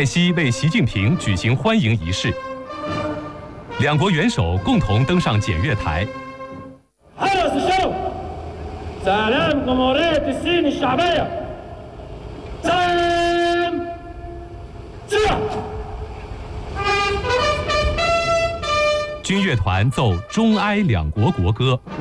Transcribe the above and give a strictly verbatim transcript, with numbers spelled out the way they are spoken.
戴希为习近平举行欢迎仪式，两国元首共同登上检阅台。军乐团奏中埃两国国歌，